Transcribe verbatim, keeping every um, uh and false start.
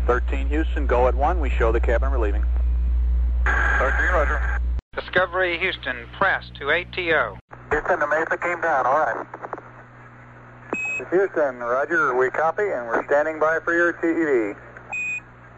thirteen Houston, go at one. We show the cabin relieving. thirteen, roger. Discovery Houston, press to A T O. Houston, the Mesa came down, all right. Houston, roger, we copy, and we're standing by for your T E V.